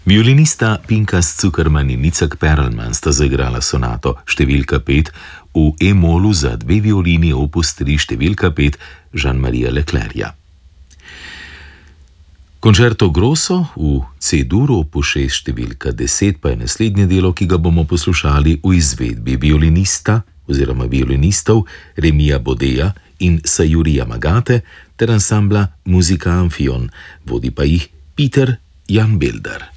Violinista Pinkas Zukerman in Nicek Perelman sta zaigrala sonato številka 5 v E-molu za 2 violini opus 3 številka 5 Jean-Maria Leclerca. Concerto Grosso v C-duru opus 6 številka 10 pa je naslednje delo, ki ga bomo poslušali v izvedbi violinista oziroma violinistov Remija Bodeja in Sayuri Yamagate ter ansambla Musica Amphion, vodi pa jih Peter Jan Belder.